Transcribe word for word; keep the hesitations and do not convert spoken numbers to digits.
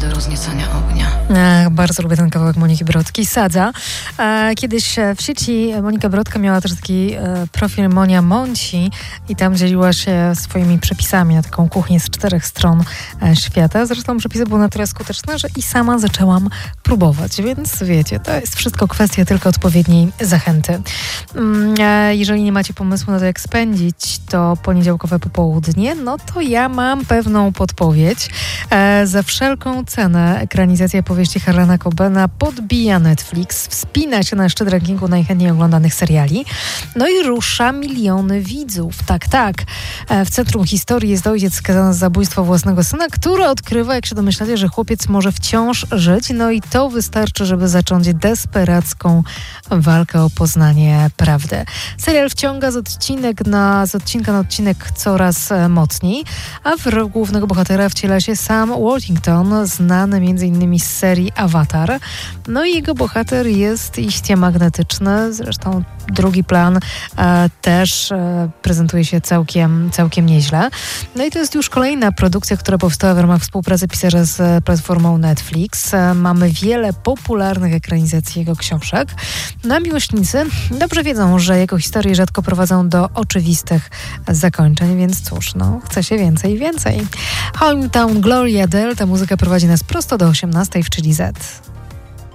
do rozniecania ognia. Ach, bardzo lubię ten kawałek Moniki Brodki, Sadza. E, kiedyś w sieci Monika Brodka miała też taki e, profil Monia Monci i tam dzieliła się swoimi przepisami na taką kuchnię z czterech stron e, świata. Zresztą przepisy były na tyle skuteczne, że i sama zaczęłam próbować, więc wiecie, to jest wszystko kwestia tylko odpowiedniej zachęty. Mm, e, jeżeli nie macie pomysłu na to, jak spędzić to poniedziałkowe popołudnie, no to ja mam pewną podpowiedź. E, za wszelką cenę ekranizacja powieści Harlana Cobena podbija Netflix, wspina się na szczyt rankingu najchętniej oglądanych seriali, no i rusza miliony widzów. Tak, tak. E, w centrum historii jest ojciec skazany za zabójstwo własnego syna, który odkrywa, jak się domyślacie, że chłopiec może wciąż żyć, no i to wystarczy, żeby zacząć desperacką walkę o poznanie prawdy. Serial wciąga z odcinek na, z odcinka na odcinek coraz mocniej, a w rolę głównego bohatera wciela się Sam Worthington, znany między innymi z serii Avatar. No i jego bohater jest iście magnetyczny, zresztą drugi plan e, też e, prezentuje się całkiem, całkiem nieźle. No i to jest już kolejna produkcja, która powstała w ramach współpracy pisarza z platformą Netflix. E, mamy wiele popularnych ekranizacji jego książek. No a miłośnicy dobrze wiedzą, że jego historie rzadko prowadzą do oczywistych zakończeń, więc cóż, no, chce się więcej i więcej. Hometown Glory Adele, ta muzyka prowadzi nas prosto do osiemnastej w Chili Z.